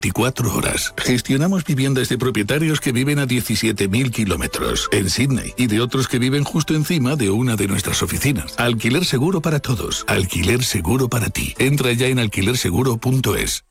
24 horas. Gestionamos viviendas de propietarios que viven a 17.000 kilómetros en Sydney y de otros que viven justo encima de una de nuestras oficinas. Alquiler seguro para todos. Alquiler seguro para ti. Entra ya en alquilerseguro.es.